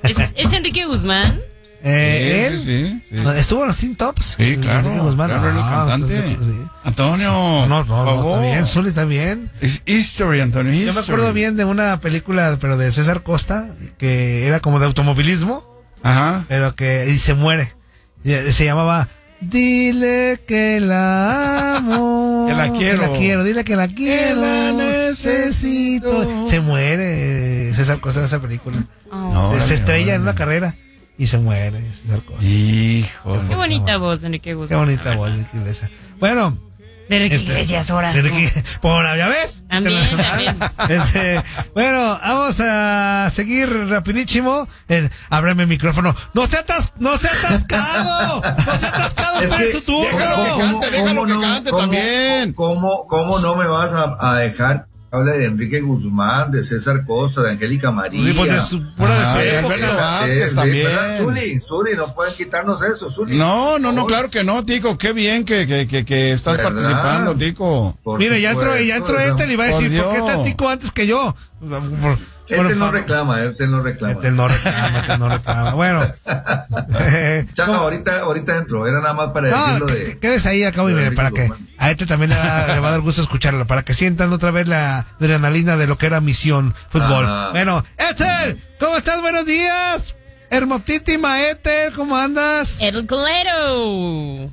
¿Es Enrique Guzmán? Él Sí. estuvo en los Teen Tops. Sí, claro. Enrique Guzmán. Claro, el cantante. Sí. Antonio, No, por favor. está bien, Zuli está bien. Es History, Antonio, History. Yo me acuerdo bien de una película, pero de César Costa, que era como de automovilismo, Ajá. pero y se muere. Se llamaba Dile que la amo. Que la quiero. Dile que la quiero. Que la necesito. Se muere César Costa en esa película. Oh. Se estrella en una carrera y se muere César Costa. Hijo. Qué bonita voz, Enrique Guzmán. Qué bonita voz de Enrique Iglesias. Bueno. De Enrique Iglesias ahora. Bueno, ¿ya ves? También. Bueno, vamos a seguir rapidísimo. Ábreme el micrófono. ¡No se ha atascado! ¡No se ha atascado Es para que- su turno! Déjalo que cante también. ¿Cómo no me vas a dejar que hable de Enrique Guzmán, de César Costa, de Angélica María? Sí, pues de su Alberto Vázquez también. Zuli, no pueden quitarnos eso, Zuli. No, claro que no, Tico. Qué bien que estás ¿Verdad? participando, Tico. Por Mire, ya supuesto, entró Ethel y va a Por decir, ¿por qué Dios. está Tico antes que yo? Él no reclama. Ethel no reclama. Bueno. Chao, ahorita entro. Era nada más para decirlo de... Quédese ahí acá, y mire, Enrique para que Guzmán. a este también le va a dar gusto escucharlo, para que sientan otra vez la adrenalina de lo que era Misión Fútbol. Ajá. Bueno, Ethel, ¿cómo estás? Buenos días. Hermosísima Ethel, ¿cómo andas? El colero.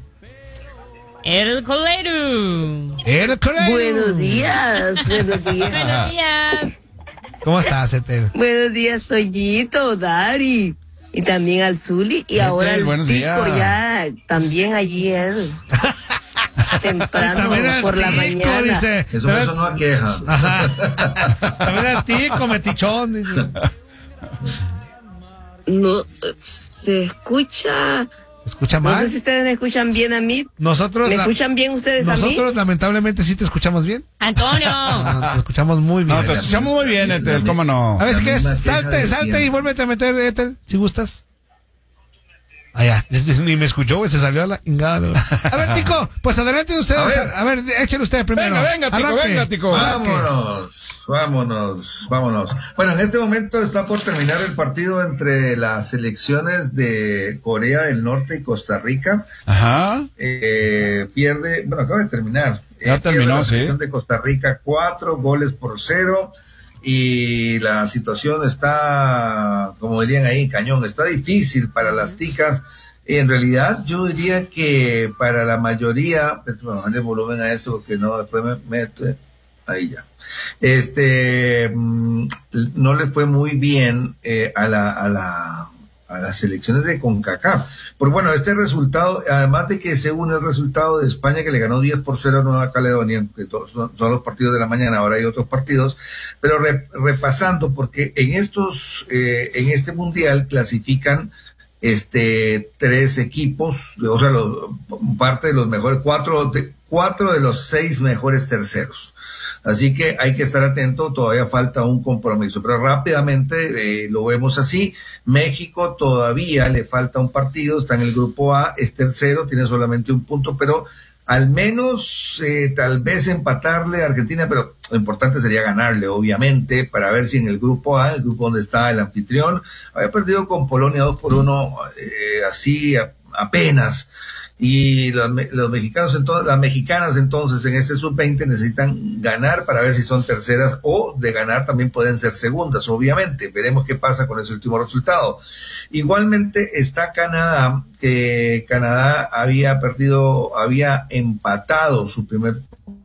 Buenos días. Buenos días. ¿Cómo estás, Ethel? Buenos días, Toñito, Dari. Y también al Zuli. Y ahora al buenos Tico, días. ya. También allí él. Temprano, También al por la Tico, mañana. dice. Eso no aqueja. Ajá. También al Tico, metichón, dice. No, se escucha. ¿Escucha No sé mal? si ustedes me escuchan bien a mí. Nosotros, ¿Me escuchan bien ustedes a mí? nosotros lamentablemente sí te escuchamos bien. Antonio. Te escuchamos muy bien. No, te escuchamos muy bien, Ethel, ¿cómo no? A ver, si La quieres, misma queja de salte siempre. y vuélvete a meter, Ethel, si gustas. Ya, ni me escuchó, güey, se salió a la ingada. Güey. A ver, Tico, pues adelante usted. A ver, échale usted primero. Venga, Tico, Arranque. venga, Tico. Vámonos. Bueno, en este momento está por terminar el partido entre las selecciones de Corea del Norte y Costa Rica. Ajá. Acaba de terminar. Ya terminó, pierde la sí. selección de Costa Rica 4-0. Y la situación está, como dirían ahí, cañón. Está difícil para las ticas. En realidad, yo diría que para la mayoría, bajarle el volumen a esto porque no, después me meto. Ahí ya. No les fue muy bien a las selecciones de CONCACAF. Porque bueno, este resultado, además de que según el resultado de España que le ganó 10-0 a Nueva Caledonia, que son los partidos de la mañana, ahora hay otros partidos, pero repasando, porque en este mundial clasifican 3 equipos, o sea, parte de los mejores, 4 de los 6 mejores terceros. Así que hay que estar atento, todavía falta un compromiso, pero rápidamente lo vemos así. México todavía le falta un partido, está en el grupo A, es tercero, tiene solamente un punto, pero al menos tal vez empatarle a Argentina, pero lo importante sería ganarle, obviamente, para ver si en el grupo A, el grupo donde está el anfitrión, había perdido con Polonia 2-1, así apenas. Y los mexicanos, entonces, las mexicanas entonces en este sub-20 necesitan ganar para ver si son terceras, o de ganar también pueden ser segundas, obviamente. Veremos qué pasa con ese último resultado. Igualmente está Canadá, que Canadá había empatado su primer,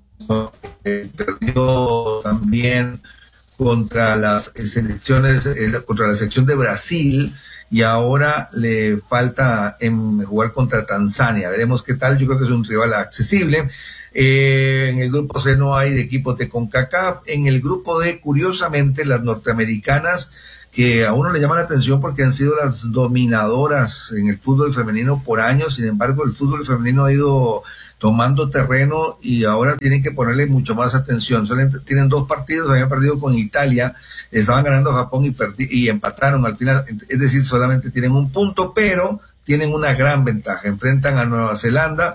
perdió también contra las selecciones, contra la selección de Brasil, y ahora le falta jugar contra Tanzania. Veremos qué tal. Yo creo que es un rival accesible. En el grupo C no hay de equipos de CONCACAF. En el grupo D, curiosamente, las norteamericanas, que a uno le llama la atención porque han sido las dominadoras en el fútbol femenino por años. Sin embargo, el fútbol femenino ha ido tomando terreno y ahora tienen que ponerle mucho más atención. Tienen 2 partidos, habían perdido con Italia, estaban ganando Japón y empataron al final, es decir, solamente tienen un punto, pero tienen una gran ventaja. Enfrentan a Nueva Zelanda,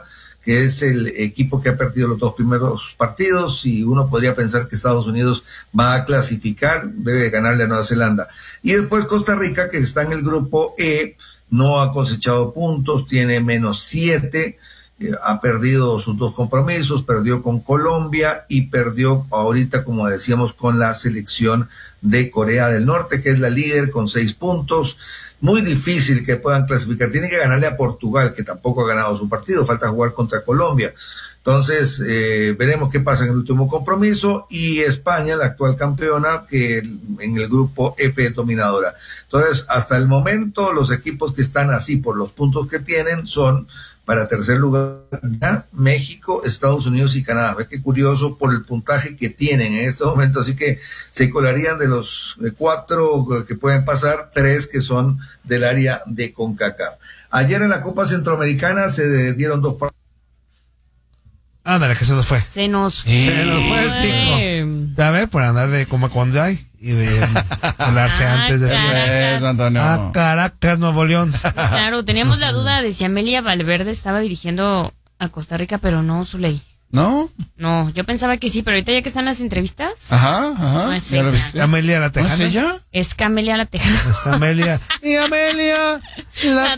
que es el equipo que ha perdido los 2 primeros partidos, y uno podría pensar que Estados Unidos va a clasificar, debe ganarle a Nueva Zelanda. Y después Costa Rica, que está en el grupo E, no ha cosechado puntos, tiene -7, ha perdido sus 2 compromisos, perdió con Colombia y perdió ahorita, como decíamos, con la selección de Corea del Norte, que es la líder con 6 puntos. Muy difícil que puedan clasificar. Tienen que ganarle a Portugal, que tampoco ha ganado su partido. Falta jugar contra Colombia. Entonces, veremos qué pasa en el último compromiso. Y España, la actual campeona, que en el grupo F es dominadora. Entonces, hasta el momento, los equipos que están así por los puntos que tienen son, para tercer lugar, México, Estados Unidos y Canadá. Ve qué curioso por el puntaje que tienen en este momento. Así que se colarían de los 4 que pueden pasar, 3 que son del área de CONCACAF. Ayer en la Copa Centroamericana se dieron 2 partidos. Ándale, que se nos fue. Se nos Se nos fue el tico. Ya ves, por andar de como cuando hay y de volarse antes de... Eso, Antonio. Ah, Caracas, Nuevo León. Claro, teníamos la duda de si Amelia Valverde estaba dirigiendo a Costa Rica, pero no, Zuley. ¿No? No, yo pensaba que sí, pero ahorita ya que están las entrevistas. Ajá. No es ¿Ya lo ella. viste? Amelia la ¿No Tejana. es ella? Es Camelia la Tejana. Es Amelia. Y Amelia la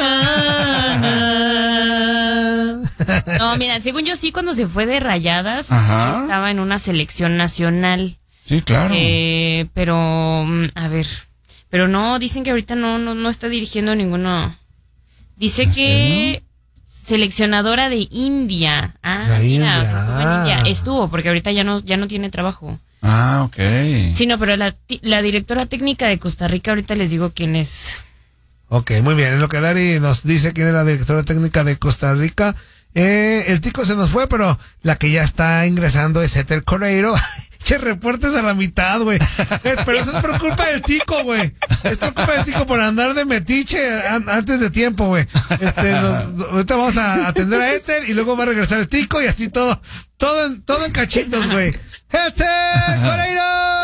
Tejana. No, mira, según yo sí, cuando se fue de Rayadas, Ajá. estaba en una selección nacional. Sí, claro. Pero, a ver, pero no, dicen que ahorita no está dirigiendo ninguno. Dice que seleccionadora de India. Ah, La mira, India. o sea, estuvo en India. Estuvo, porque ahorita ya no tiene trabajo. Ah, ok. Sí, no, pero la directora técnica de Costa Rica, ahorita les digo quién es. Ok, muy bien. En lo que Dari nos dice quién es la directora técnica de Costa Rica. El tico se nos fue, pero la que ya está ingresando es Ethel Correiro. Che, reportes a la mitad, güey. Pero eso es por culpa del tico, güey. Es por culpa del tico por andar de metiche antes de tiempo, güey. Ahorita vamos a atender a Ethel y luego va a regresar el tico y así todo en cachitos, güey. ¡Ethel Correiro!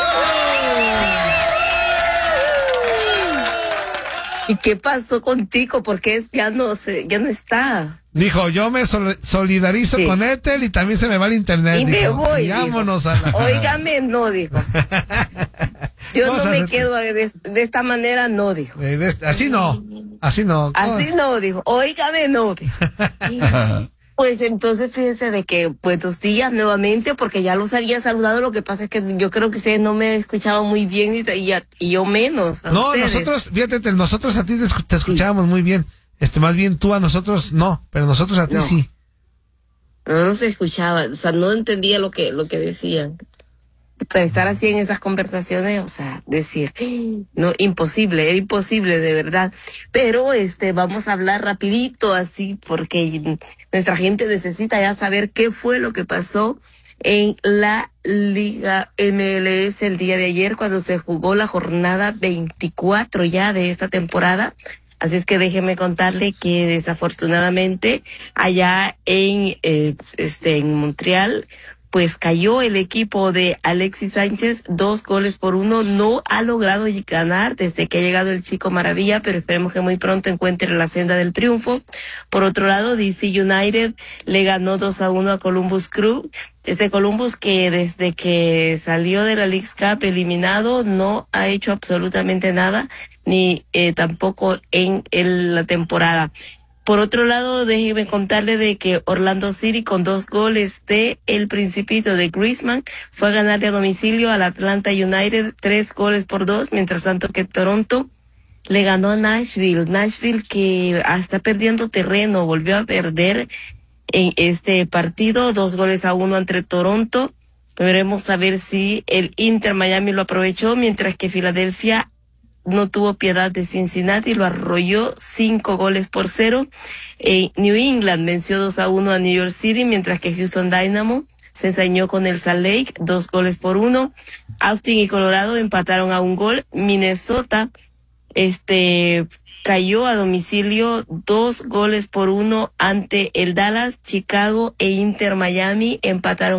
¿Y qué pasó contigo? Porque ya no está. Dijo, yo me solidarizo Sí. con Ethel y también se me va el internet. Y me dijo, voy. y vámonos Dijo. a la... Óigame, no, dijo. Yo Vamos no a me hacer- quedo de esta manera, no, dijo. Así no. Así no, dijo. Óigame, no, dijo. Pues entonces fíjense de que buenos días nuevamente, porque ya los había saludado. Lo que pasa es que yo creo que ustedes no me escuchaban muy bien y yo menos. A No, ustedes. nosotros, fíjate, nosotros a ti te escuchábamos muy bien. Más bien tú a nosotros no, pero nosotros a ti No. sí. No se escuchaba, o sea, no entendía lo que decían. Para estar así en esas conversaciones, o sea, decir, no, era imposible de verdad. Pero vamos a hablar rapidito así, porque nuestra gente necesita ya saber qué fue lo que pasó en la Liga MLS el día de ayer, cuando se jugó la jornada 24 ya de esta temporada. Así es que déjeme contarle que desafortunadamente allá en Montreal, pues cayó el equipo de Alexis Sánchez 2-1. No ha logrado ganar desde que ha llegado el Chico Maravilla, pero esperemos que muy pronto encuentre la senda del triunfo. Por otro lado, DC United le ganó 2-1 a Columbus Crew. Columbus, que desde que salió de la Leagues Cup eliminado, no ha hecho absolutamente nada, ni tampoco en la temporada. Por otro lado, déjeme contarle de que Orlando City, con 2 goles de El Principito de Griezmann, fue a ganarle a domicilio al Atlanta United 3-2, mientras tanto que Toronto le ganó a Nashville. Nashville, que está perdiendo terreno, volvió a perder en este partido 2-1 ante Toronto. Veremos a ver si el Inter Miami lo aprovechó, mientras que Filadelfia no tuvo piedad de Cincinnati, lo arrolló 5-0. New England venció 2-1 a New York City, mientras que Houston Dynamo se ensañó con el Salt Lake 2-1. Austin y Colorado empataron a 1 gol. Minnesota cayó a domicilio 2-1 ante el Dallas. Chicago e Inter Miami empataron